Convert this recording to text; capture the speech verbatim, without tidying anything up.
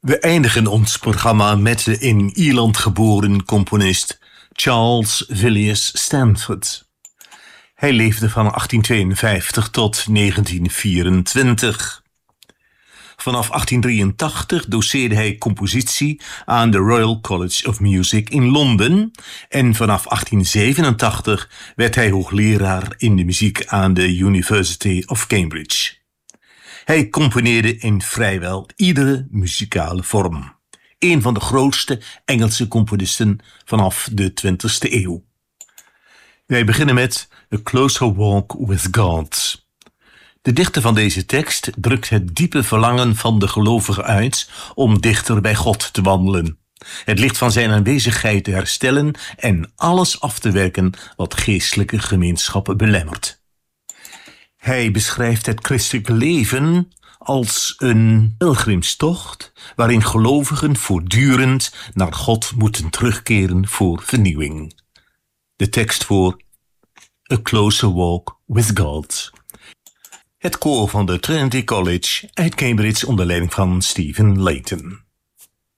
We eindigen ons programma met de in Ierland geboren componist Charles Villiers Stanford. Hij leefde van achttien tweeënvijftig tot negentien vierentwintig. Vanaf achttien drieëntachtig doceerde hij compositie aan de Royal College of Music in Londen en vanaf achttien zevenentachtig werd hij hoogleraar in de muziek aan de University of Cambridge. Hij componeerde in vrijwel iedere muzikale vorm. Een van de grootste Engelse componisten vanaf de twintigste eeuw. Wij beginnen met A Closer Walk with God. De dichter van deze tekst drukt het diepe verlangen van de gelovige uit om dichter bij God te wandelen. Het licht van zijn aanwezigheid te herstellen en alles af te werken wat geestelijke gemeenschappen belemmert. Hij beschrijft het christelijk leven als een pelgrimstocht waarin gelovigen voortdurend naar God moeten terugkeren voor vernieuwing. De tekst voor A Closer Walk with God. Het koor van de Trinity College uit Cambridge onder leiding van Stephen Layton.